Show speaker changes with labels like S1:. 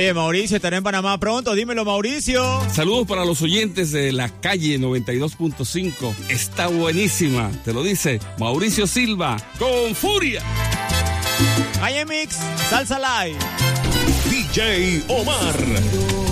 S1: Oye, Mauricio, estaré en Panamá pronto. Dímelo, Mauricio.
S2: Saludos para los oyentes de la calle 92.5. Está buenísima. Te lo dice Mauricio Silva con furia.
S1: IMX, Salsa Live.
S3: DJ Omar.